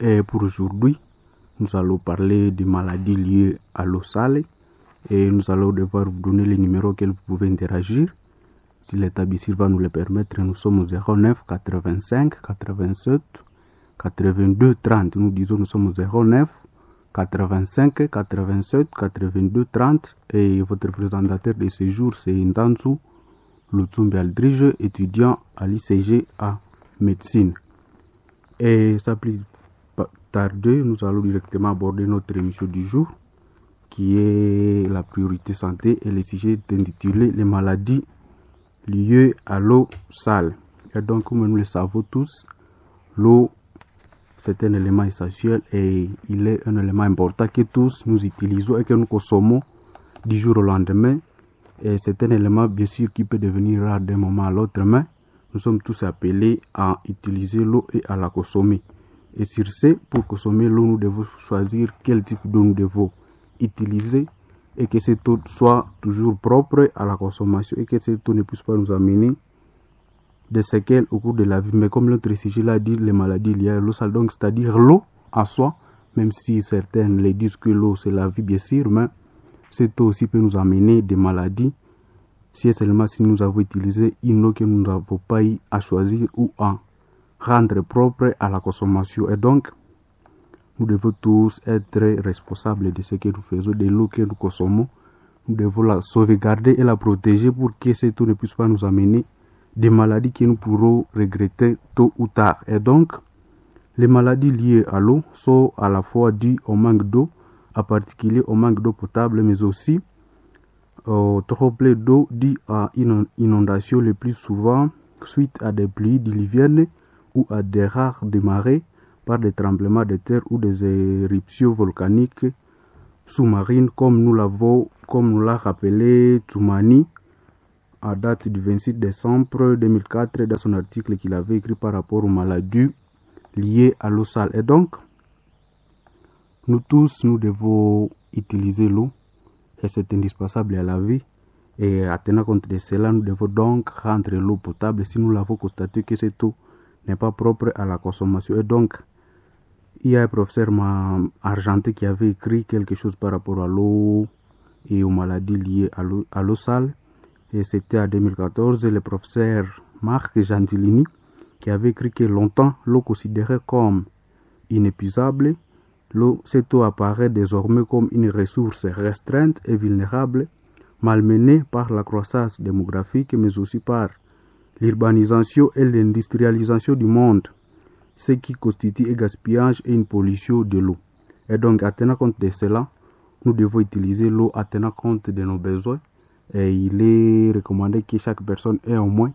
Et pour aujourd'hui, nous allons parler des maladies liées à l'eau sale et nous allons devoir vous donner les numéros auxquels vous pouvez interagir. Si l'État imbécile va nous le permettre, nous sommes au 09 85 87 82 30. Nous disons nous sommes au 09 85 87 82 30 et votre présentateur de ce jour c'est Ndansu Lutsumbi Aldrige, étudiant à l'ICG à médecine. Et ça plus tarder, nous allons directement aborder notre émission du jour qui est la priorité santé et le sujet est intitulé les maladies liées à l'eau sale. Et donc comme nous le savons tous, l'eau c'est un élément essentiel et il est un élément important que tous nous utilisons et que nous consommons du jour au lendemain. Et c'est un élément bien sûr qui peut devenir rare d'un moment à l'autre, mais nous sommes tous appelés à utiliser l'eau et à la consommer. Et sur ce, pour consommer l'eau, nous devons choisir quel type d'eau nous devons utiliser et que cette eau soit toujours propre à la consommation et que cette eau ne puisse pas nous amener des séquelles au cours de la vie. Mais comme notre sujet l'a dit, les maladies liées à l'eau sale, donc c'est-à-dire l'eau en soi, même si certaines les disent que l'eau c'est la vie bien sûr, mais cette eau aussi peut nous amener des maladies si et seulement si nous avons utilisé une eau que nous n'avons pas eu à choisir ou à rendre propre à la consommation. Et donc, nous devons tous être responsables de ce que nous faisons, de l'eau que nous consommons. Nous devons la sauvegarder et la protéger pour que cette eau ne puisse pas nous amener des maladies que nous pourrons regretter tôt ou tard. Et donc, les maladies liées à l'eau sont à la fois dues au manque d'eau, en particulier au manque d'eau potable, mais aussi au trop plein d'eau dû à une inondation le plus souvent suite à des pluies diluviennes ou à des rares marées par des tremblements de terre ou des éruptions volcaniques sous-marines comme nous l'a rappelé Toumani à date du 26 décembre 2004 dans son article qu'il avait écrit par rapport aux maladies liées à l'eau sale. Et donc, nous tous, nous devons utiliser l'eau et c'est indispensable à la vie. Et à tenir compte de cela, nous devons donc rendre l'eau potable si nous l'avons constaté que cette eau n'est pas propre à la consommation. Et donc, il y a un professeur argentin qui avait écrit quelque chose par rapport à l'eau et aux maladies liées à l'eau sale. Et c'était en 2014, le professeur Marc Gentilini qui avait écrit que longtemps l'eau considérée comme inépuisable, cette eau apparaît désormais comme une ressource restreinte et vulnérable, malmenée par la croissance démographique mais aussi par l'urbanisation et l'industrialisation du monde, ce qui constitue un gaspillage et une pollution de l'eau. Et donc, à tenir compte de cela, nous devons utiliser l'eau à tenir compte de nos besoins. Et il est recommandé que chaque personne ait au moins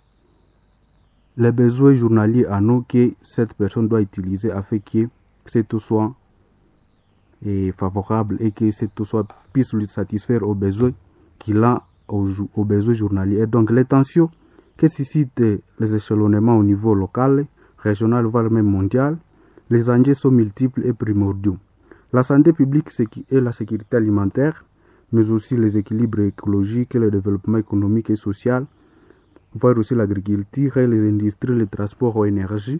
les besoins journaliers en eau que cette personne doit utiliser afin que cette eau soit favorable et que cette eau puisse lui satisfaire aux besoins qu'il a aux besoins journaliers. Et donc, les tensions que suscitent les échelonnements au niveau local, régional, voire même mondial, les enjeux sont multiples et primordiaux. La santé publique et la sécurité alimentaire, mais aussi les équilibres écologiques, le développement économique et social, voire aussi l'agriculture, les industries, le transport ou l'énergie.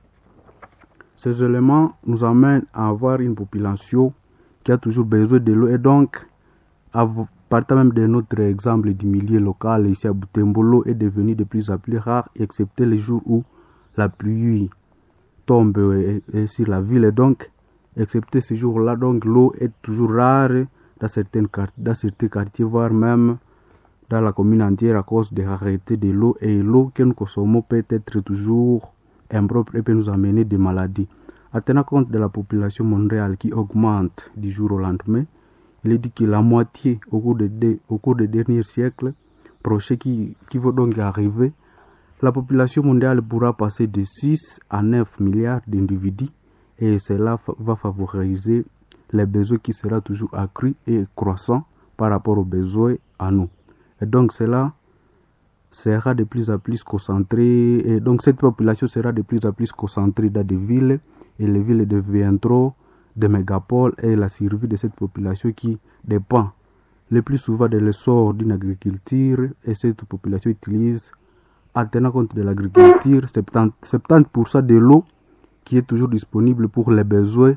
Ces éléments nous amènent à avoir une population qui a toujours besoin de l'eau et donc, partant même de notre exemple du milieu local, ici à Butembo, l'eau est devenue de plus en plus rare, excepté les jours où la pluie tombe sur la ville. Et donc, excepté ces jours-là, donc l'eau est toujours rare dans certains quartiers, voire même dans la commune entière à cause de la rareté de l'eau. Et l'eau que nous consommons peut être toujours impropre et peut nous amener des maladies. En tenant compte de la population mondiale qui augmente du jour au lendemain, il est dit que la moitié au cours des derniers siècles prochains qui vont donc arriver, la population mondiale pourra passer de 6 à 9 milliards d'individus et cela va favoriser les besoins qui sera toujours accru et croissant par rapport aux besoins à nous. Et donc cela sera de plus en plus concentré et donc cette population sera de plus en plus concentrée dans des villes et les villes deviendront des mégapoles et la survie de cette population qui dépend le plus souvent de l'essor d'une agriculture et cette population utilise, en tenant compte de l'agriculture, 70% de l'eau qui est toujours disponible pour les besoins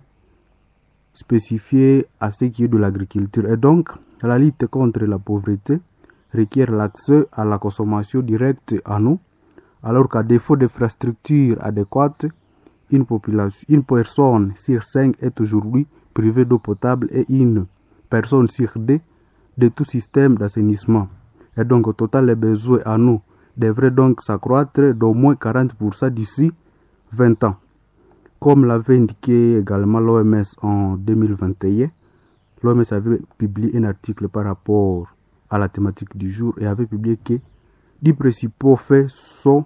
spécifiés à ce qui est de l'agriculture. Et donc, la lutte contre la pauvreté requiert l'accès à la consommation directe en eau, alors qu'à défaut d'infrastructures adéquates, une personne sur 5 est aujourd'hui privée d'eau potable et une personne sur 2 de tout système d'assainissement. Et donc, au total, les besoins en eau devraient donc s'accroître d'au moins 40% d'ici 20 ans. Comme l'avait indiqué également l'OMS en 2021, l'OMS avait publié un article par rapport à la thématique du jour et avait publié que 10 principaux faits sont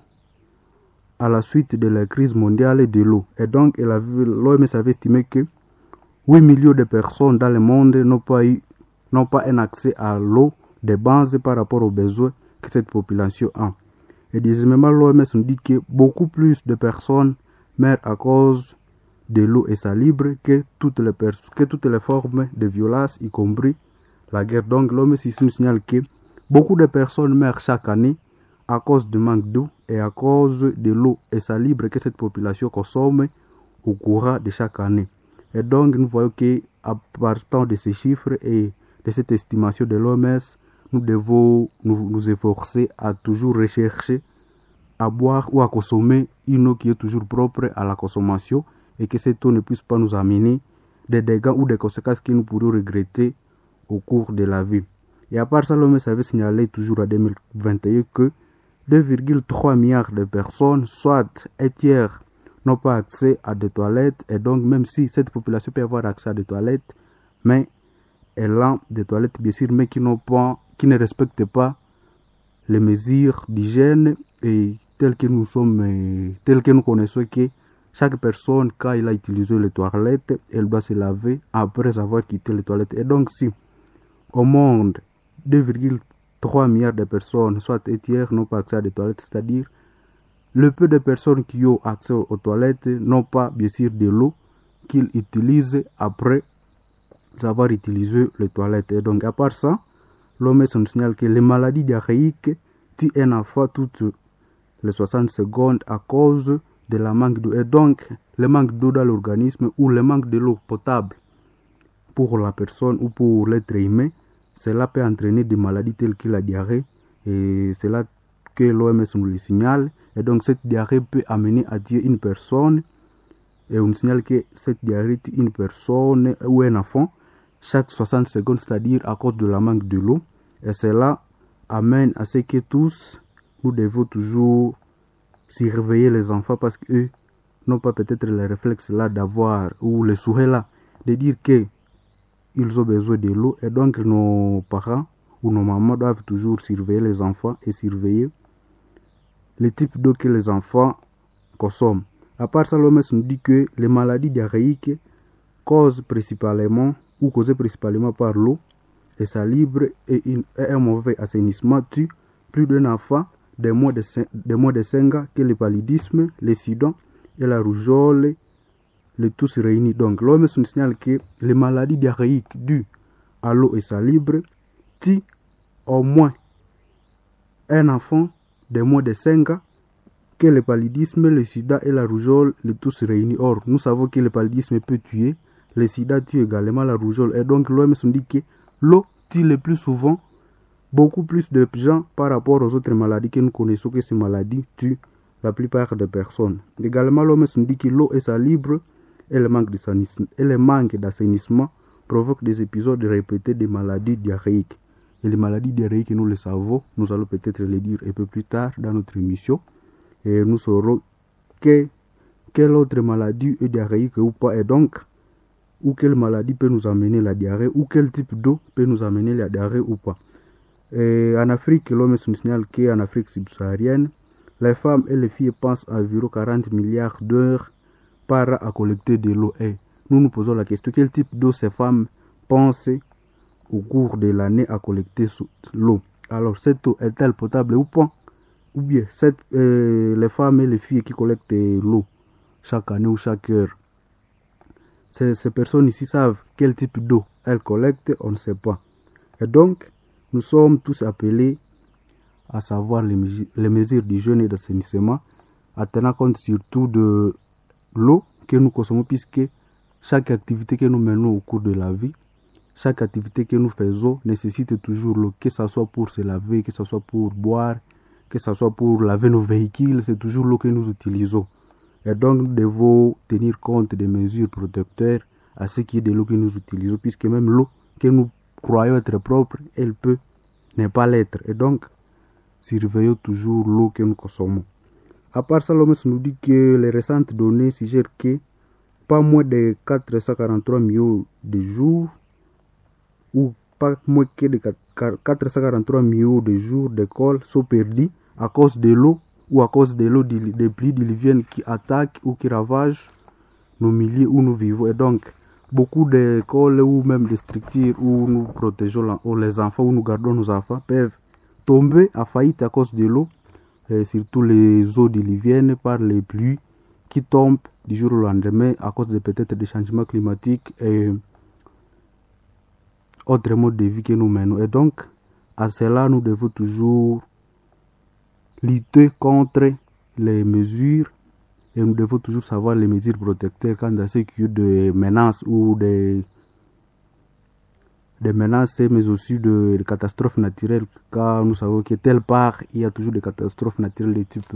à la suite de la crise mondiale de l'eau. Et donc, l'OMS avait estimé que 8 millions de personnes dans le monde n'ont pas un accès à l'eau de base par rapport aux besoins que cette population a. Et deuxièmement, l'OMS nous dit que beaucoup plus de personnes meurent à cause de l'eau et salibre que toutes les formes de violence, y compris la guerre. Donc, l'OMS ici nous signale que beaucoup de personnes meurent chaque année à cause du manque d'eau et à cause de l'eau et salibre que cette population consomme au courant de chaque année. Et donc, nous voyons qu'à partir de ces chiffres et de cette estimation de l'OMS, nous devons nous efforcer à toujours rechercher à boire ou à consommer une eau qui est toujours propre à la consommation et que cette eau ne puisse pas nous amener des dégâts ou des conséquences que nous pourrions regretter au cours de la vie. Et à part ça, l'OMS avait signalé toujours en 2021 que 2,3 milliards de personnes, soit un tiers, n'ont pas accès à des toilettes. Et donc, même si cette population peut avoir accès à des toilettes, mais elle a des toilettes, bien sûr, mais qui ne respectent pas les mesures d'hygiène et telles que nous connaissons que chaque personne, quand il a utilisé les toilettes, elle doit se laver après avoir quitté les toilettes. Et donc, si au monde, 2,3 milliards de personnes, soit un tiers, n'ont pas accès à des toilettes, c'est-à-dire le peu de personnes qui ont accès aux toilettes n'ont pas, bien sûr, de l'eau qu'ils utilisent après avoir utilisé les toilettes. Et donc, à part ça, l'OMS nous signale que les maladies diarrhéiques tuent un enfant toutes les 60 secondes à cause de la manque d'eau. Et donc, le manque d'eau dans l'organisme ou le manque de l'eau potable pour la personne ou pour l'être humain, cela peut entraîner des maladies telles que la diarrhée. Et c'est là que l'OMS nous le signale. Et donc, cette diarrhée peut amener à tuer une personne. Et on nous signale que cette diarrhée tue une personne ou un enfant chaque 60 secondes, c'est-à-dire à cause de la manque de l'eau. Et cela amène à ce que tous, nous devons toujours surveiller les enfants parce qu'eux n'ont pas peut-être le réflexe là d'avoir, ou le souhait là, de dire qu'ils ont besoin de l'eau. Et donc nos parents ou nos mamans doivent toujours surveiller les enfants et surveiller le type d'eau que les enfants consomment. À part ça, l'OMS nous dit que les maladies diarrhéiques causées principalement par l'eau et salibre et un mauvais assainissement tuent plus d'un enfant de moins de 5 ans que le paludisme, le sida et la rougeole, les tous réunis. Donc l'OMS nous signale que les maladies diarrhéiques dues à l'eau et salibre tuent au moins un enfant de moins de 5 ans que le paludisme, le sida et la rougeole, les tous réunis. Or, nous savons que le paludisme peut tuer, le sida tue également la rougeole. Et donc l'OMS nous dit que l'eau tue le plus souvent beaucoup plus de gens par rapport aux autres maladies que nous connaissons, que ces maladies tuent la plupart des personnes. Également, l'OMS nous dit que l'eau est salibre et le manque d'assainissement provoque des épisodes répétés de maladies diarrhéiques. Et les maladies diarrhéiques, nous le savons, nous allons peut-être les dire un peu plus tard dans notre émission. Et nous saurons quelle autre maladie est diarrhéique ou pas, et donc, ou quelle maladie peut nous amener la diarrhée, ou quel type d'eau peut nous amener la diarrhée ou pas. Et en Afrique, l'OMS nous signale qu'en Afrique subsaharienne, les femmes et les filles passent environ 40 milliards d'heures par an à collecter de l'eau. Et nous nous posons la question, quel type d'eau ces femmes pensent au cours de l'année à collecter l'eau? Alors, cette eau est-elle potable ou pas? Ou bien, les femmes et les filles qui collectent l'eau chaque année ou chaque heure, ces personnes ici savent quel type d'eau elles collectent, on ne sait pas. Et donc, nous sommes tous appelés à savoir les mesures d'hygiène et d'assainissement, en tenant compte surtout de l'eau que nous consommons, puisque chaque activité que nous menons au cours de la vie, chaque activité que nous faisons nécessite toujours l'eau, que ce soit pour se laver, que ce soit pour boire, que ce soit pour laver nos véhicules, c'est toujours l'eau que nous utilisons. Et donc, nous devons tenir compte des mesures protecteurs à ce qui est de l'eau que nous utilisons, puisque même l'eau que nous croyons être propre, elle peut ne pas l'être. Et donc, surveillons toujours l'eau que nous consommons. À part ça, l'OMS nous dit que les récentes données suggèrent que pas moins de 443 millions de jours ou pas moins que de 443 millions de jours d'école sont perdus à cause de l'eau ou à cause de l'eau des pluies diluviennes qui attaquent ou qui ravagent nos milieux où nous vivons. Et donc, beaucoup d'écoles ou même de structures où nous protégeons les enfants, où nous gardons nos enfants, peuvent tomber à faillite à cause de l'eau, et surtout les eaux diluviennes par les pluies qui tombent du jour au lendemain à cause de peut-être des changements climatiques et autres modes de vie que nous menons. Et donc, à cela, nous devons toujours lutter contre les mesures et nous devons toujours savoir les mesures protecteurs quand il y a des menaces ou des menaces, mais aussi de catastrophes naturelles, car nous savons que telle part, il y a toujours des catastrophes naturelles de type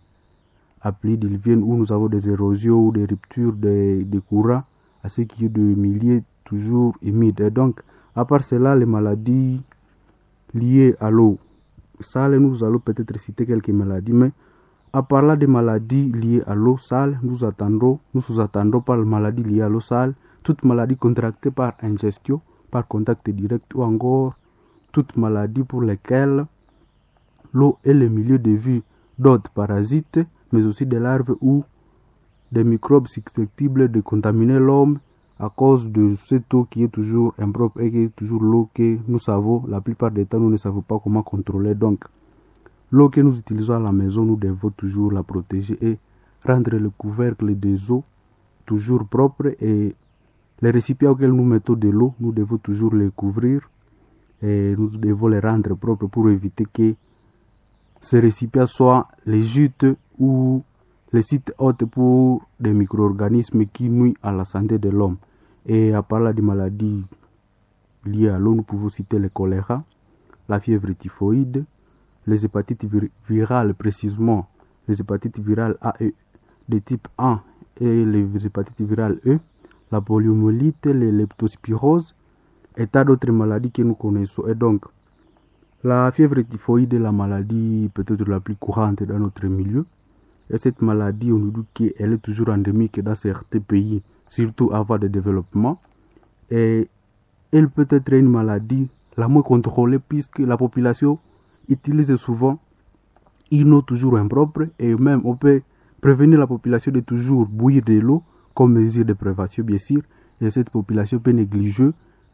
pluie diluvienne, où nous avons des érosions ou des ruptures des courants, à ce qui est de milieux toujours humides. Et donc, à part cela, les maladies liées à l'eau sale, nous allons peut-être citer quelques maladies, mais à part là des maladies liées à l'eau sale, nous sous-attendons par les maladies liées à l'eau sale, toute maladie contractée par ingestion, par contact direct ou encore toute maladie pour lesquelles l'eau est le milieu de vie d'autres parasites, mais aussi des larves ou des microbes susceptibles de contaminer l'homme à cause de cette eau qui est toujours impropre et qui est toujours l'eau que nous savons, la plupart des temps, nous ne savons pas comment contrôler. Donc, l'eau que nous utilisons à la maison, nous devons toujours la protéger et rendre le couvercle des eaux toujours propre, et les récipients auxquels nous mettons de l'eau, nous devons toujours les couvrir et nous devons les rendre propres pour éviter que ces récipients soient les gîtes ou les sites hôtes pour des micro-organismes qui nuisent à la santé de l'homme. Et à part là des maladies liées à l'eau, nous pouvons citer le choléra, la fièvre typhoïde, les hépatites virales, précisément les hépatites virales A et de type 1 et les hépatites virales E, la poliomyélite, les leptospirose et tas d'autres maladies que nous connaissons. Et donc, la fièvre typhoïde est la maladie peut-être la plus courante dans notre milieu. Et cette maladie, on nous dit qu'elle est toujours endémique dans certains pays, surtout avant le développement. Et elle peut être une maladie la moins contrôlée puisque la population utilise souvent une eau toujours impropre, et même on peut prévenir la population de toujours bouillir de l'eau comme mesure de prévention, bien sûr. Et cette population peut négliger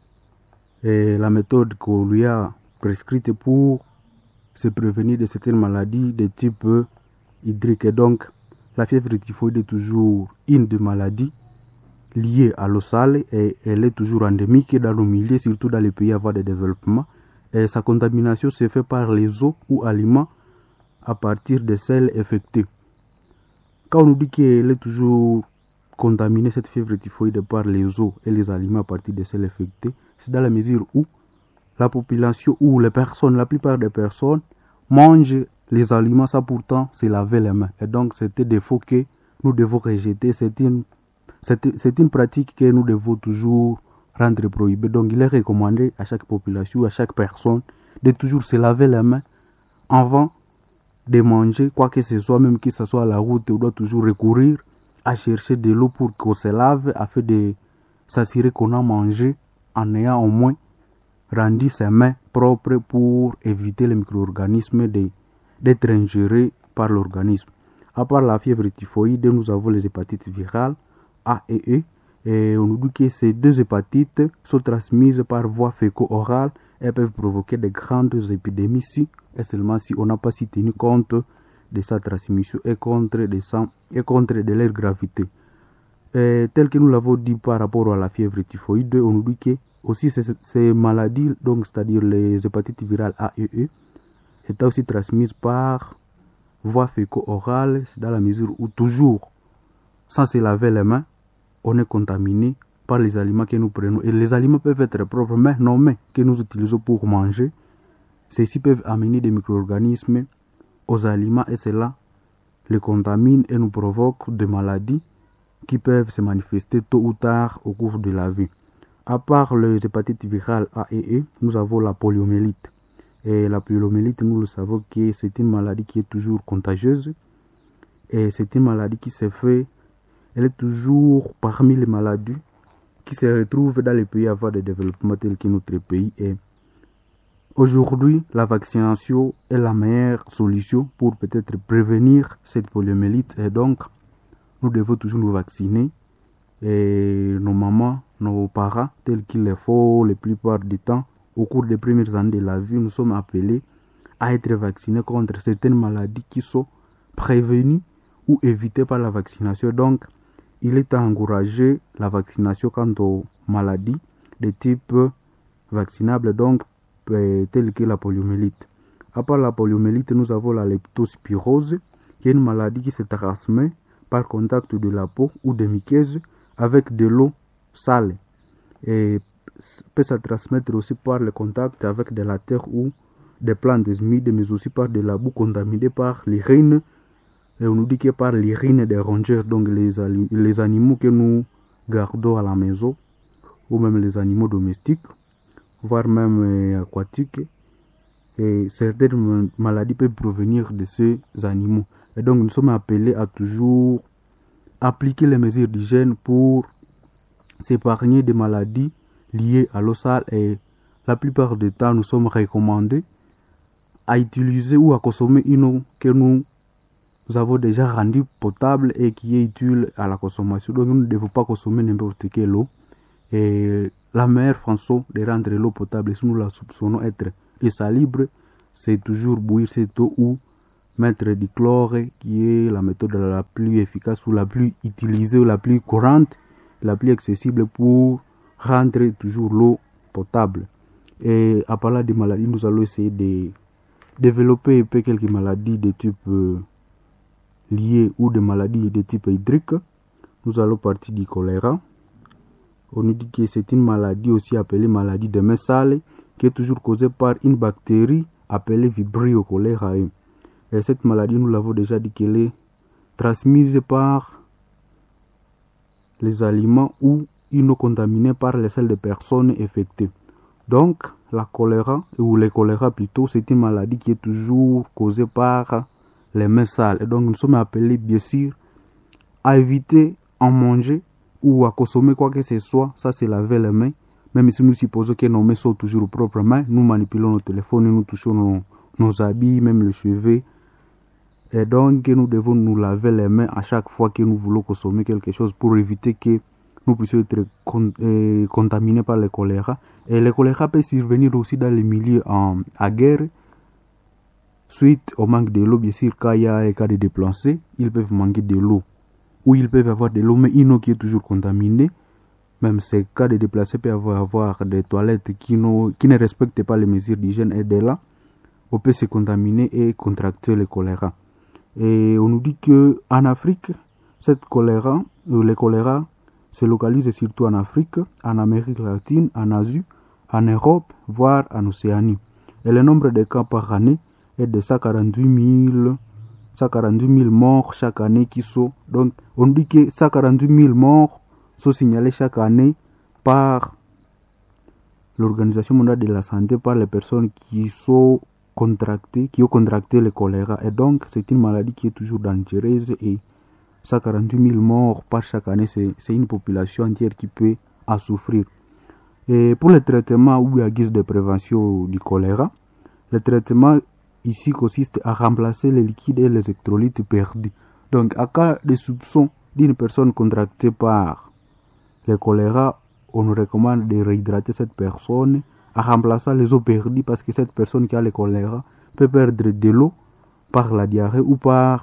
la méthode qu'on lui a prescrite pour se prévenir de certaines maladies de type hydrique. Et donc, la fièvre typhoïde est toujours une des maladies liées à l'eau sale et elle est toujours endémique dans nos milieux, surtout dans les pays avant le développement. Et sa contamination se fait par les eaux ou aliments à partir des sels infectés. Quand on nous dit qu'elle est toujours contaminée, cette fièvre typhoïde, par les eaux et les aliments à partir des sels infectés, c'est dans la mesure où la population ou les personnes, la plupart des personnes, mangent les aliments sans pourtant se laver les mains. Et donc, c'est un défaut que nous devons rejeter. C'est une pratique que nous devons toujours rendre prohibée. Donc, il est recommandé à chaque population, à chaque personne, de toujours se laver les mains avant de manger quoi que ce soit, même que ce soit à la route. On doit toujours recourir à chercher de l'eau pour qu'on se lave, afin de s'assurer qu'on a mangé en ayant au moins rendu ses mains propres pour éviter les micro-organismes d'être ingérés par l'organisme. À part la fièvre typhoïde, nous avons les hépatites virales A et E. Et on nous dit que ces deux hépatites sont transmises par voie féco-orale et peuvent provoquer de grandes épidémies si et seulement si on n'a pas si tenu compte de sa transmission et contre de leur gravité. Et tel que nous l'avons dit par rapport à la fièvre typhoïde, on nous dit que aussi ces maladies, donc c'est-à-dire les hépatites virales A et E, étaient aussi transmises par voie féco-orale, dans la mesure où toujours sans se laver les mains, on est contaminé par les aliments que nous prenons. Et les aliments peuvent être propres, mais non, mais que nous utilisons pour manger. Ceux-ci peuvent amener des micro-organismes aux aliments et cela les contamine et nous provoque des maladies qui peuvent se manifester tôt ou tard au cours de la vie. À part les hépatites virales A et E, nous avons la poliomyélite. Et la poliomyélite, nous le savons que c'est une maladie qui est toujours contagieuse. Et c'est une maladie qui se fait, elle est toujours parmi les maladies qui se retrouvent dans les pays à voie de développement tels que notre pays est. Aujourd'hui, la vaccination est la meilleure solution pour peut-être prévenir cette poliomyélite. Et donc, nous devons toujours nous vacciner. Et nos mamans, nos parents, tels qu'il le faut la plupart du temps, au cours des premières années de la vie, nous sommes appelés à être vaccinés contre certaines maladies qui sont prévenues ou évitées par la vaccination. Donc, il est à encourager la vaccination quant aux maladies de type vaccinable, donc telles que la poliomyélite. À part la poliomyélite, nous avons la leptospirose, qui est une maladie qui se transmet par contact de la peau ou des muqueuses avec de l'eau sale. Et peut se transmettre aussi par le contact avec de la terre ou des plantes humides, mais aussi par de la boue contaminée par l'urine. Et on nous dit que par l'urine des rongeurs, donc les animaux que nous gardons à la maison, ou même les animaux domestiques, voire même aquatiques. Et certaines maladies peuvent provenir de ces animaux. Et donc nous sommes appelés à toujours appliquer les mesures d'hygiène pour s'épargner des maladies liées à l'eau sale. Et la plupart du temps, nous sommes recommandés à utiliser ou à consommer une eau que nous avons déjà rendue potable et qui est utile à la consommation. Donc nous ne devons pas consommer n'importe quelle eau. Et la meilleure façon de rendre l'eau potable, si nous la soupçonnons être insalubre, c'est toujours bouillir cette eau ou mettre du chlore, qui est la méthode la plus efficace ou la plus utilisée ou la plus courante, la plus accessible pour rendre toujours l'eau potable. Et à part là des maladies, nous allons essayer de développer quelques maladies de type liées ou des maladies de type hydrique. Nous allons partir du choléra. On nous dit que c'est une maladie aussi appelée maladie de mains sales, qui est toujours causée par une bactérie appelée Vibrio cholerae. Et cette maladie, nous l'avons déjà dit qu'elle est transmise par les aliments ou une eau contaminée par les selles de personnes infectées. Donc, la choléra, ou le choléra plutôt, c'est une maladie qui est toujours causée par les mains sales. Et donc, nous sommes appelés, bien sûr, à éviter en manger ou à consommer quoi que ce soit. Ça, c'est laver les mains. Même si nous supposons que nos mains sont toujours propres mains, nous manipulons nos téléphones, nous touchons nos habits, même les cheveux. Et donc, nous devons nous laver les mains à chaque fois que nous voulons consommer quelque chose pour éviter que nous puissions être contaminés par le choléra. Et le choléra peut survenir aussi dans les milieux à guerre, suite au manque de l'eau. Bien sûr, quand il y a un cas de déplacés, ils peuvent manquer de l'eau. Ou ils peuvent avoir de l'eau, mais une eau qui est toujours contaminée. Même ces cas de déplacés peuvent avoir des toilettes qui ne respectent pas les mesures d'hygiène. Et de là, on peut se contaminer et contracter le choléra. Et on nous dit qu'en Afrique, le choléra se localise surtout en Afrique, en Amérique latine, en Asie, en Europe, voire en Océanie. Et le nombre de cas par année est de 148 000 morts chaque année qui sont. Donc, on dit que 148 000 morts sont signalés chaque année par l'Organisation mondiale de la santé, par les personnes qui ont contracté le choléra. Et donc, c'est une maladie qui est toujours dangereuse et 148 000 morts par chaque année, c'est une population entière qui peut en souffrir. Et pour le traitement ou à guise de prévention du choléra, le traitement ici consiste à remplacer les liquides et les électrolytes perdus. Donc, à cas de soupçon d'une personne contractée par le choléra, on nous recommande de réhydrater cette personne en remplaçant les eaux perdues, parce que cette personne qui a le choléra peut perdre de l'eau par la diarrhée ou par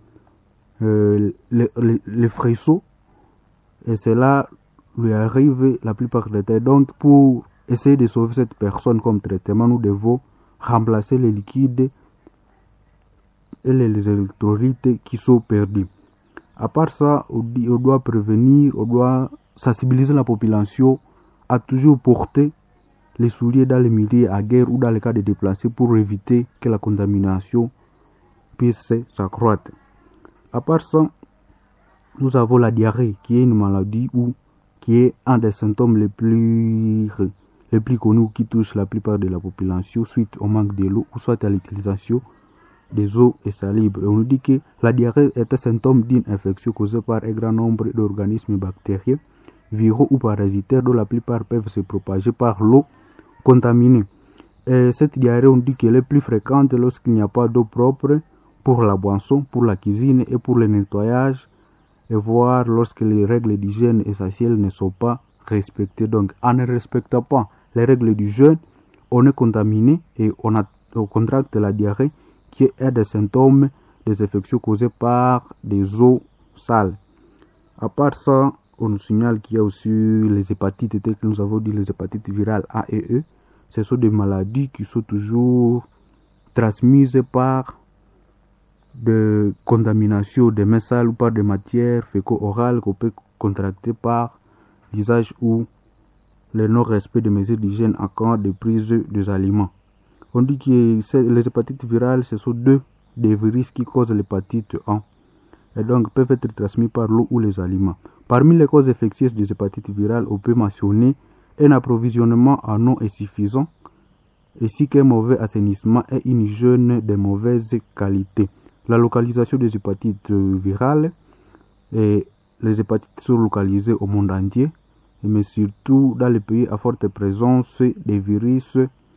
les faisceaux, et cela lui arrive la plupart du temps. Donc, pour essayer de sauver cette personne comme traitement, nous devons remplacer les liquides et les électrolytes qui sont perdus. À part ça, on doit prévenir, on doit sensibiliser la population à toujours porter les souliers dans les milieux à guerre ou dans les cas de déplacés pour éviter que la contamination puisse s'accroître. À part ça, nous avons la diarrhée qui est une maladie qui est un des symptômes les plus connus qui touche la plupart de la population suite au manque de l'eau ou soit à l'utilisation des eaux et salibres. On nous dit que la diarrhée est un symptôme d'une infection causée par un grand nombre d'organismes bactériens, viraux ou parasitaires dont la plupart peuvent se propager par l'eau contaminée. Et cette diarrhée, on dit qu'elle est plus fréquente lorsqu'il n'y a pas d'eau propre pour la boisson, pour la cuisine et pour le nettoyage, et voire lorsque les règles d'hygiène essentielles ne sont pas respectées. Donc, en ne respectant pas les règles d'hygiène, on est contaminé et on contracte la diarrhée, qui est un des symptômes des infections causées par des eaux sales. À part ça, on nous signale qu'il y a aussi les hépatites, telles que nous avons dit, les hépatites virales A et E. Ce sont des maladies qui sont toujours transmises par de contamination des mains sales ou par des matières féco-orales qu'on peut contracter par l'usage ou le non-respect des mesures d'hygiène en cas de prise des aliments. On dit que les hépatites virales, ce sont deux des virus qui causent l'hépatite 1 et donc peuvent être transmis par l'eau ou les aliments. Parmi les causes infectieuses des hépatites virales, on peut mentionner un approvisionnement en eau insuffisant, ainsi qu'un mauvais assainissement et une hygiène de mauvaise qualité. La localisation des hépatites virales, et les hépatites sont localisées au monde entier, mais surtout dans les pays à forte présence des virus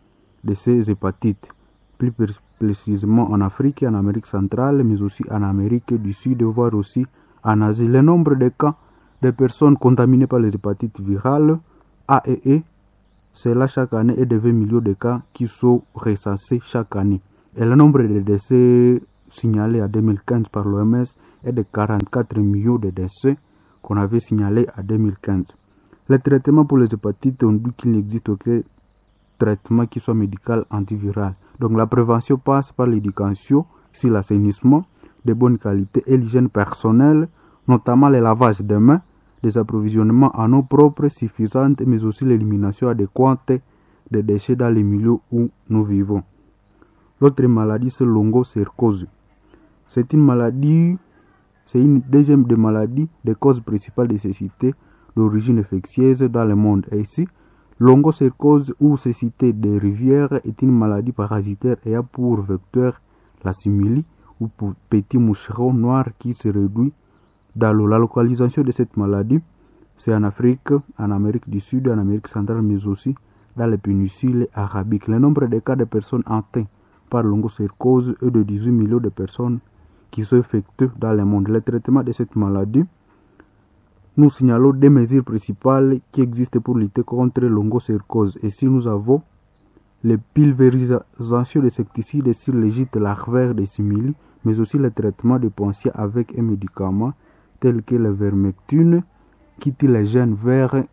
de ces hépatites, plus précisément en Afrique et en Amérique centrale, mais aussi en Amérique du Sud, voire aussi en Asie. Le nombre de cas de personnes contaminées par les hépatites virales A et E, c'est là chaque année et de 20 millions de cas qui sont recensés chaque année. Et le nombre de décès signalés en 2015 par l'OMS est de 44 millions de décès qu'on avait signalés en 2015. Le traitement pour les hépatites, on dit qu'il n'existe aucun traitement qui soit médical antiviral. Donc la prévention passe par l'éducation sur l'assainissement de bonne qualité et l'hygiène personnelle, notamment le lavage des mains, des approvisionnements en eau propre suffisante, mais aussi l'élimination adéquate des déchets dans les milieux où nous vivons. L'autre maladie, c'est l'onchocercose. C'est une maladie, c'est une deuxième des maladies, des causes principales de cécité d'origine infectieuse dans le monde. Et ici, l'onchocercose ou cécité des rivières est une maladie parasitaire ayant pour vecteur la simili ou petit moucheron noir qui se réduit dans l'eau. La localisation de cette maladie, c'est en Afrique, en Amérique du Sud, en Amérique centrale, mais aussi dans les péninsules arabiques. Le nombre de cas de personnes atteintes par l'onchocercose est de 18 millions de personnes qui sont infectées dans le monde. Le traitement de cette maladie, nous signalons des mesures principales qui existent pour lutter contre l'onchocercose. Et si nous avons les pulvérisations d'insecticides sur les gîtes larvaires des simili, mais aussi le traitement des pensiers avec un médicament tel que la vermectine, qui tue les gènes verts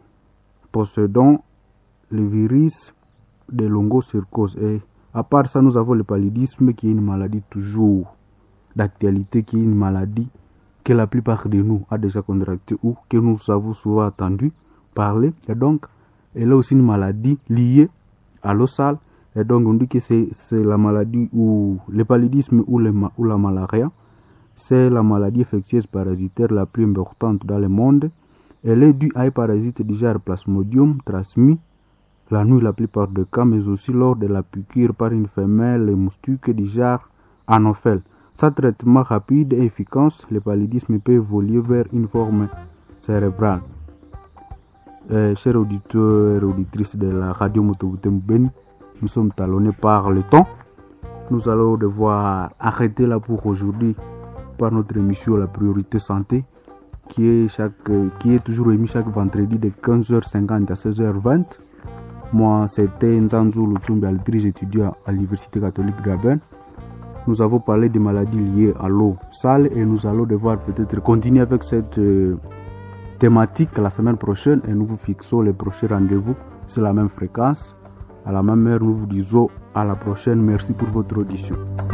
possédant le virus de l'onchocercose. Et à part ça, nous avons le paludisme qui est une maladie toujours d'actualité, qui est une maladie que la plupart de nous a déjà contracté ou que nous avons souvent entendu parler. Et donc, elle est aussi une maladie liée à l'eau sale. Et donc, on dit que c'est la maladie ou le paludisme ou la malaria. C'est la maladie infectieuse parasitaire la plus importante dans le monde. Elle est due à un parasite du genre Plasmodium transmis la nuit la plupart des cas, mais aussi lors de la piqûre par une femelle moustique du genre Anophèle. Sans traitement rapide et efficace, le paludisme peut évoluer vers une forme cérébrale. Chers auditeurs et auditrices de la radio Moto-Butembo Beni, nous sommes talonnés par le temps. Nous allons devoir arrêter là pour aujourd'hui par notre émission La Priorité Santé, qui est toujours émise chaque vendredi de 15h50 à 16h20. Moi, c'était Nzanzu Lutsumbi Altriche, étudiant à l'Université catholique d'Aben. Nous avons parlé des maladies liées à l'eau sale et nous allons devoir peut-être continuer avec cette thématique la semaine prochaine et nous vous fixons les prochains rendez-vous sur la même fréquence. À la même heure, nous vous disons à la prochaine. Merci pour votre audition.